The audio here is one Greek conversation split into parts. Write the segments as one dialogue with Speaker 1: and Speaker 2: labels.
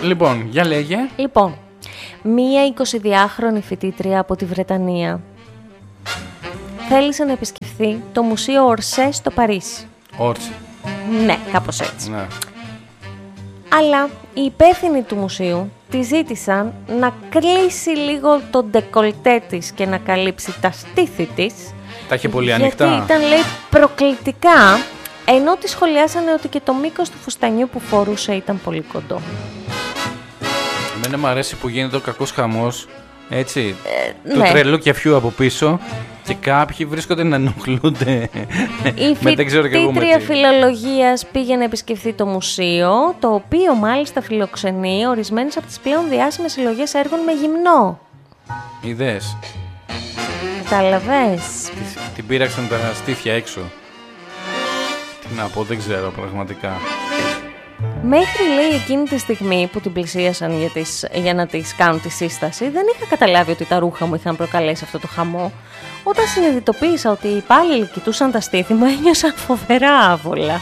Speaker 1: Λοιπόν, για λέγε.
Speaker 2: Λοιπόν, μία 22χρονη φοιτήτρια από τη Βρετανία θέλησε να επισκεφθεί το Μουσείο Ορσέ στο Παρίσι.
Speaker 1: Όρση.
Speaker 2: Ναι, κάπως έτσι.
Speaker 1: Ναι.
Speaker 2: Αλλά οι υπεύθυνοι του μουσείου τη ζήτησαν να κλείσει λίγο το ντεκολτέ της και να καλύψει τα στήθη της.
Speaker 1: Τα είχε πολύ ανοιχτά.
Speaker 2: Γιατί ήταν, λέει, προκλητικά, ενώ τη σχολιάσανε ότι και το μήκος του φουστανιού που φορούσε ήταν πολύ κοντό.
Speaker 1: Εμένα μου αρέσει που γίνεται ο κακός χαμός, έτσι, του
Speaker 2: ναι.
Speaker 1: τρελού και αφιού από πίσω και κάποιοι βρίσκονται να ενοχλούνται.
Speaker 2: Η φοιτήτρια φιλολογίας πήγε να επισκεφθεί το μουσείο, το οποίο μάλιστα φιλοξενεί ορισμένες από τις πλέον διάσημες συλλογές έργων με γυμνό.
Speaker 1: Είδες.
Speaker 2: Κατάλαβες.
Speaker 1: Την πήραξαν τα στήθια έξω. Τι να πω, δεν ξέρω πραγματικά.
Speaker 2: Μέχρι, λέει, εκείνη τη στιγμή που την πλησίασαν για να της κάνουν τη σύσταση, δεν είχα καταλάβει ότι τα ρούχα μου είχαν προκαλέσει αυτό το χαμό. Όταν συνειδητοποίησα ότι οι υπάλληλοι κοιτούσαν τα στήθη μου, ένιωσα φοβερά άβολα.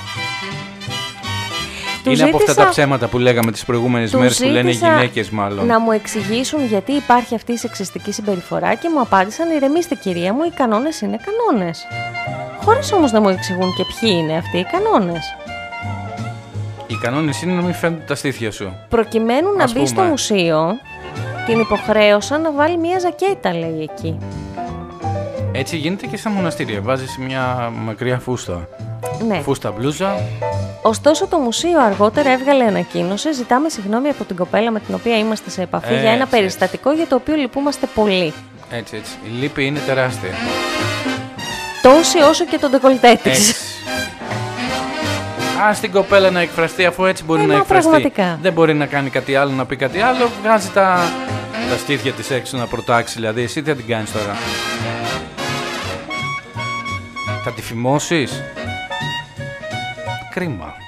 Speaker 1: Είναι από αυτά τα ψέματα που λέγαμε τις προηγούμενες μέρες που λένε οι γυναίκες μάλλον.
Speaker 2: Να μου εξηγήσουν γιατί υπάρχει αυτή η σεξιστική συμπεριφορά και μου απάντησαν: ηρεμήστε κυρία μου, οι κανόνες είναι κανόνες. Χωρίς όμως να μου εξηγούν και ποιοι είναι αυτοί οι κανόνες.
Speaker 1: Οι κανόνες είναι να μην φαίνονται τα στήθια σου.
Speaker 2: Προκειμένου να μπει στο μουσείο, την υποχρέωσαν να βάλει μια ζακέτα, λέει, εκεί.
Speaker 1: Έτσι γίνεται και στα μοναστήρια. Βάζεις μια μακριά φούστα.
Speaker 2: Ναι.
Speaker 1: Φούστα μπλούζα.
Speaker 2: Ωστόσο, το μουσείο αργότερα έβγαλε ανακοίνωση: ζητάμε συγγνώμη από την κοπέλα με την οποία είμαστε σε επαφή για ένα περιστατικό για το οποίο λυπούμαστε πολύ.
Speaker 1: Έτσι. Η λύπη είναι τεράστια.
Speaker 2: Τόση όσο και τον ντεκολτέ της.
Speaker 1: Ας την κοπέλα να εκφραστεί, αφού έτσι μπορεί να εκφραστεί.
Speaker 2: Πραγματικά.
Speaker 1: Δεν μπορεί να κάνει κάτι άλλο, να πει κάτι άλλο. Βγάζει τα στήθια της έξω να προτάξει. Δηλαδή, εσύ τι θα την κάνεις τώρα? Θα τη φημώσεις? Κρίμα.